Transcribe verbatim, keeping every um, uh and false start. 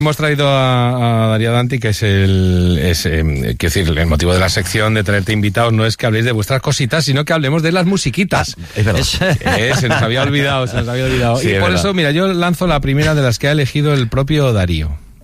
Hemos traído a, a Darío Danti, que es el, es, eh, quiero decir, el motivo de la sección de traerte invitados no es que habléis de vuestras cositas, sino que hablemos de las musiquitas. Ah, es verdad. Eh, se nos había olvidado, se nos había olvidado. Sí, y por verdad. eso, mira, yo lanzo la primera de las que ha elegido el propio Darío.